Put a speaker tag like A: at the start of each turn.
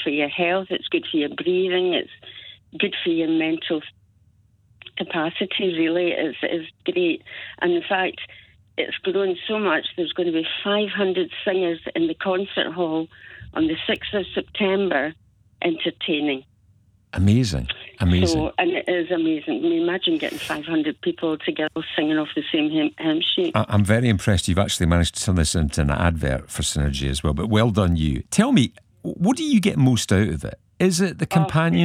A: for your health, it's good for your breathing, it's good for your mental capacity, really. It's great. And in fact, it's grown so much, there's going to be 500 singers in the concert hall on the 6th of September entertaining.
B: Amazing.
A: So, and it is amazing. I mean, imagine getting 500 people together singing off the same hymn sheet. I'm
B: very impressed you've actually managed to turn this into an advert for Synergy as well, but well done you. Tell me, what do you get most out of it? Is it the companion